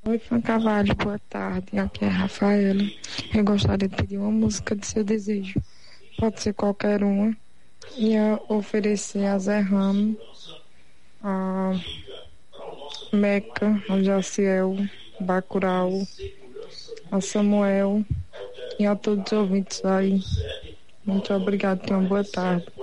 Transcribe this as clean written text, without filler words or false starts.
Oi, Fã Cavalho, boa tarde. Aqui é a Rafaela. Eu gostaria de pedir uma música de seu desejo. Pode ser qualquer uma. Ia oferecer a Zé Ramo, a Meca, a Jaciel, Bacurau, a Samuel e a todos os ouvintes aí. Muito obrigado, tenha uma boa tarde.